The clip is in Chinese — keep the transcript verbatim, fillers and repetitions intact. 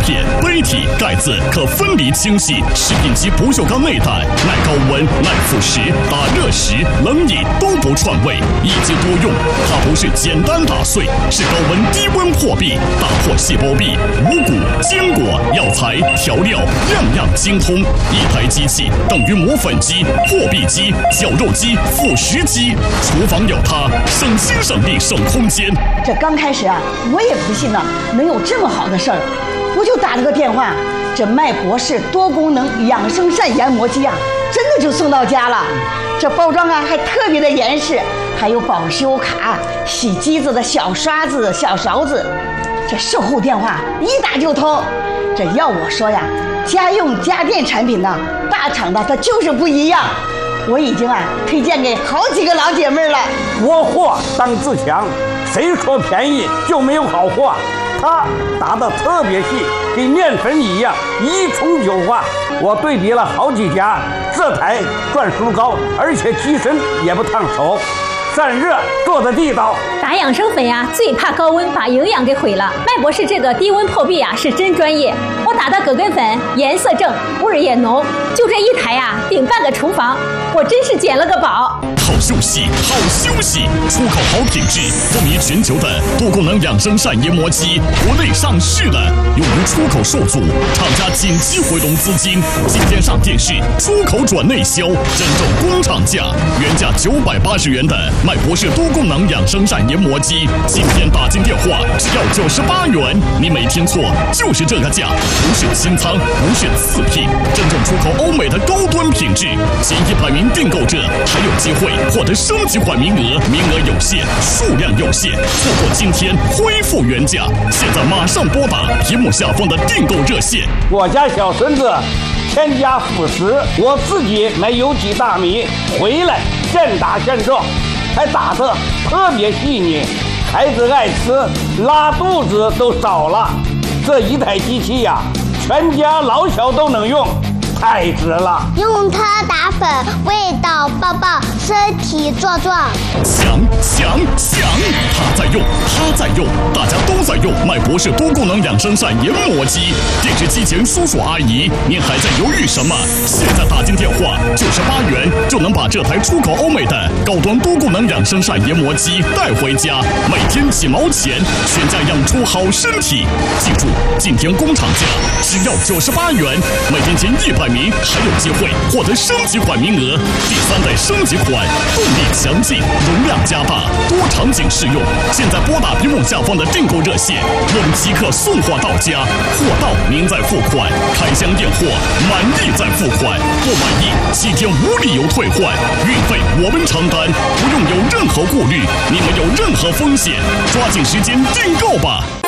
片、杯体、盖子可分离清洗，食品级不锈钢内胆，耐高温、耐腐蚀，打热食、冷饮都不串味，一机多用。它不是简单打碎，是高温低温破壁，打破细胞壁，五谷、坚果、药材、调料样样精通。一台机器等于磨粉机、破壁机、绞肉机、腐蚀机，厨房有它，省心省力省空间。 这刚开始啊，我也不信呢，能有这么好的事儿，我就打了个电话，这麦博士多功能养生膳研磨机啊，真的就送到家了。这包装啊还特别的严实，还有保修卡、洗机子的小刷子、小勺子。这售后电话一打就通。这要我说呀，家用家电产品呢，大厂的它就是不一样。我已经啊推荐给好几个老姐妹了。 国货当自强，谁说便宜就没有好货？它打得特别细，跟面粉一样，一冲就化。我对比了好几家，这台转速高，而且机身也不烫手，散热做得地道。 打养生粉呀，最怕高温把营养给毁了。麦博士这个低温破壁啊，是真专业。我打的葛根粉颜色正，味儿也浓，就这一台呀，顶半个厨房，我真是捡了个宝。 好休息，好休息，出口好品质，风靡全球的多功能养生膳研磨机，国内上市的，由于出口受阻，厂家紧急回笼资金，今天上电视，出口转内销，真正工厂价，原价九百八十元的麦博士多功能养生膳研磨机，今天打进电话只要九十八元，你没听错，就是这个价，不是清仓，不是次品，真正出口欧美的高端品质，前一百名订购者还有机会获得升级款名额，名额有限，数量有限，错过今天恢复原价，现在马上拨打屏幕下方的订购热线。 我家小孙子添加辅食，我自己买有机大米回来现打现种，还打得特别细腻，孩子爱吃，拉肚子都少了。这一台机器呀，全家老小都能用，太值了！ 用它打粉，味道爆爆，身体壮壮。 强强强！他在用，他在用，大家都在用麦博士多功能养生膳研磨机。电视机前叔叔阿姨，您还在犹豫什么？现在打进电话，九十八元就能把这台出口欧美的高端多功能养生膳研磨机带回家，每天几毛钱，全家养出好身体。记住，今天工厂价只要九十八元，每天前一百名还有机会获得升级款名额。第三代升级款，动力强劲，容量加大，多场景适用。现在拨打屏幕下方的订购热线，我们即刻送货到家，货到您再付款，开箱验货，满意再付款，不满意七天无理由退换，运费我们承担，不用有任何顾虑，你们有任何风险，抓紧时间订购吧。